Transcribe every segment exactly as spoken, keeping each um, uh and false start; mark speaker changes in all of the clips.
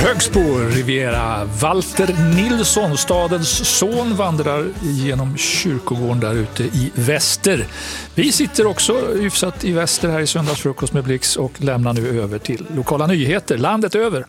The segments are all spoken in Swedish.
Speaker 1: Högst på Riviera. Walter Nilsson, stadens son, vandrar genom kyrkogården där ute i väster. Vi sitter också hyfsat i väster här i Söndagsfrukost med Blix och lämnar nu över till lokala nyheter landet över.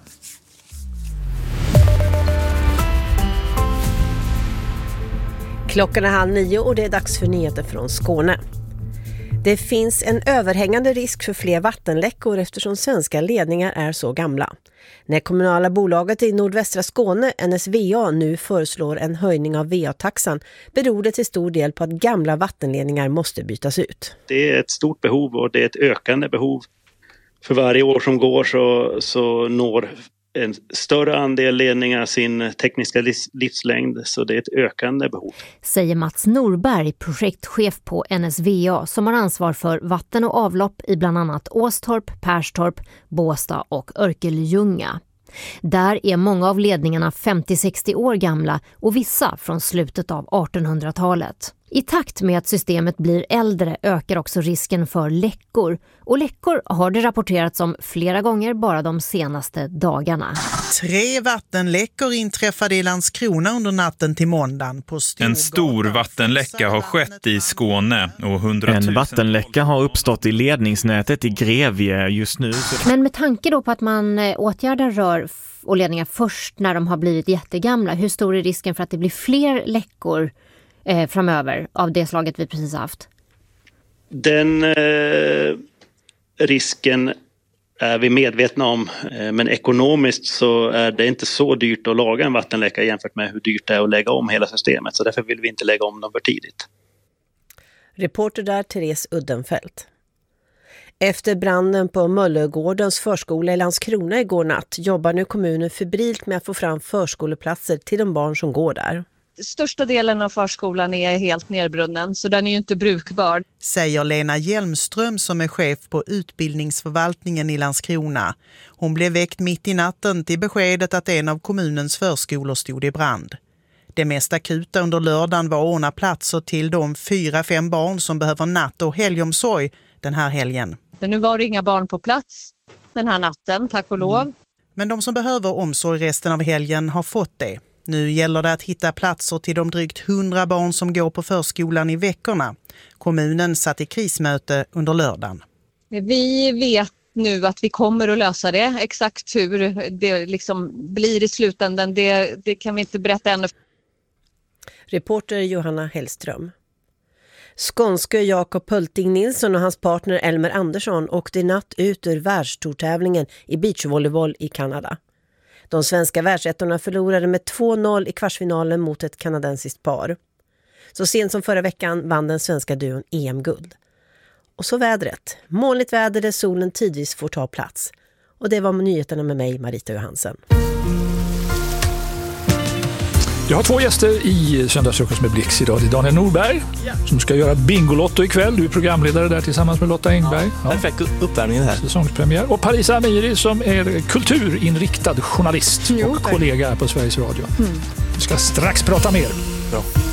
Speaker 2: Klockan är halv nio och det är dags för nyheter från Skåne. Det finns en överhängande risk för fler vattenläckor eftersom svenska ledningar är så gamla. När kommunala bolaget i nordvästra Skåne, N S V A, nu föreslår en höjning av V A-taxan beror det till stor del på att gamla vattenledningar måste bytas ut.
Speaker 3: Det är ett stort behov och det är ett ökande behov. För varje år som går så, så når en större andel ledningar sin tekniska livslängd, så det är ett ökande behov.
Speaker 4: Säger Mats Norberg, projektchef på N S V A, som har ansvar för vatten och avlopp i bland annat Åstorp, Perstorp, Båstad och Örkelljunga. Där är många av ledningarna femtio till sextio år gamla och vissa från slutet av artonhundratalet. I takt med att systemet blir äldre ökar också risken för läckor. Och läckor har det rapporterats om flera gånger bara de senaste dagarna.
Speaker 5: Tre vattenläckor inträffade i Landskrona under natten till måndagen. På
Speaker 6: en stor vattenläcka har skett i Skåne. Och hundratusen...
Speaker 7: En vattenläcka har uppstått i ledningsnätet i Grevie just nu.
Speaker 4: Men med tanke då på att man åtgärdar rör och ledningar först när de har blivit jättegamla, hur stor är risken för att det blir fler läckor eh, framöver av det slaget vi precis haft?
Speaker 3: Den eh, risken är vi medvetna om, eh, men ekonomiskt så är det inte så dyrt att laga en vattenläcka jämfört med hur dyrt det är att lägga om hela systemet, så därför vill vi inte lägga om dem för tidigt.
Speaker 2: Reporter där Therese Uddenfelt. Efter branden på Möllergårdens förskola i Landskrona igår natt jobbar nu kommunen febrilt med att få fram förskoleplatser till de barn som går där.
Speaker 8: Största delen av förskolan är helt nerbrunnen, så den är ju inte brukbar.
Speaker 5: Säger Lena Hjelmström som är chef på utbildningsförvaltningen i Landskrona. Hon blev väckt mitt i natten till beskedet att en av kommunens förskolor stod i brand. Det mest akuta under lördagen var att ordna platser till de fyra, fem barn som behöver natt- och helgomsorg den här helgen.
Speaker 8: Men nu var det inga barn på plats den här natten, tack och lov. Mm.
Speaker 5: Men de som behöver omsorg resten av helgen har fått det. Nu gäller det att hitta platser till de drygt hundra barn som går på förskolan i veckorna. Kommunen satt i krismöte under lördagen.
Speaker 8: Vi vet nu att vi kommer att lösa det. Exakt hur det liksom blir i slutändan, det, det kan vi inte berätta ännu.
Speaker 2: Reporter Johanna Hellström. Skånske Jakob Pölting Nilsson och hans partner Elmer Andersson åkte i natt ut ur världstourtävlingen i beachvolleyboll i Kanada. De svenska världsettorna förlorade med två noll i kvartsfinalen mot ett kanadensiskt par. Så sent som förra veckan vann den svenska duon E M-guld. Och så vädret. Molnigt väder där solen tidvis får ta plats. Och det var nyheterna med mig, Marita Johansen.
Speaker 1: Jag har två gäster i Söndagsfrukost med Blix idag. Det är Daniel Norberg som ska göra Bingolotto ikväll. Du är programledare där tillsammans med Lotta Engberg.
Speaker 9: Ja, perfekt uppvärmning här.
Speaker 1: Säsongspremiär. Och Parisa Amiri som är kulturinriktad journalist jo, och kollega här på Sveriges Radio. Mm. Vi ska strax prata mer.
Speaker 9: Bra.